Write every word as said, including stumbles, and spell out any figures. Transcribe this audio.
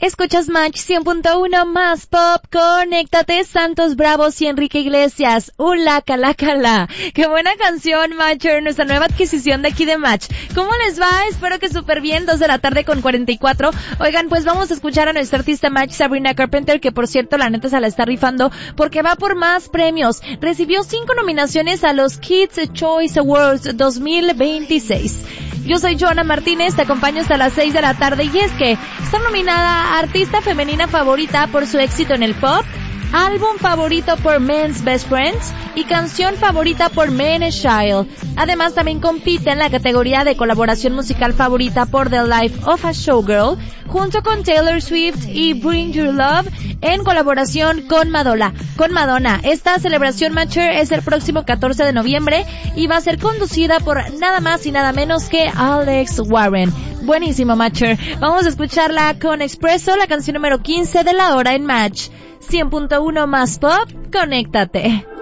Escuchas Match cien punto uno más pop, conéctate, Santos Bravos y Enrique Iglesias, ula cala cala. Qué buena canción, Matcher, nuestra nueva adquisición de aquí de Match. ¿Cómo les va? Espero que súper bien, dos de la tarde con cuarenta y cuatro. Oigan, pues vamos a escuchar a nuestra artista Match, Sabrina Carpenter, que por cierto la neta se la está rifando porque va por más premios. Recibió cinco nominaciones a los Kids Choice Awards dos mil veintiséis. Yo soy Joana Martínez, te acompaño hasta las seis de la tarde y es que está nominada a Artista Femenina Favorita por su éxito en el pop, Álbum Favorito por Men's Best Friends y Canción Favorita por Men's Child. Además también compite en la categoría de Colaboración Musical Favorita por The Life of a Showgirl, junto con Taylor Swift y Bring Your Love en colaboración con Madonna. Con Madonna. Esta celebración Matcher es el próximo catorce de noviembre y va a ser conducida por nada más y nada menos que Alex Warren. Buenísimo, Matcher. Vamos a escucharla con Expresso, la canción número quince de la hora en Match. cien punto uno más pop, conéctate.